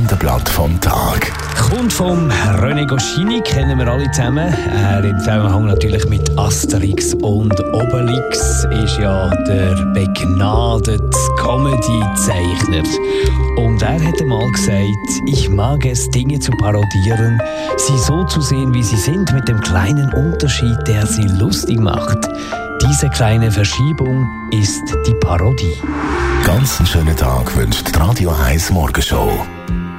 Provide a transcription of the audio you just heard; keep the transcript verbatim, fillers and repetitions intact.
Sendeblatt vom Tag. Kommt vom René Goscinny, kennen wir alle zusammen. Er im Zusammenhang natürlich mit Asterix und Obelix ist ja der begnadete Comedy-Zeichner. Und er hat einmal gesagt, ich mag es, Dinge zu parodieren, sie so zu sehen, wie sie sind, mit dem kleinen Unterschied, der sie lustig macht. Diese kleine Verschiebung ist die Parodie. Ganz einen schönen Tag wünscht die Radio eins Morgenshow.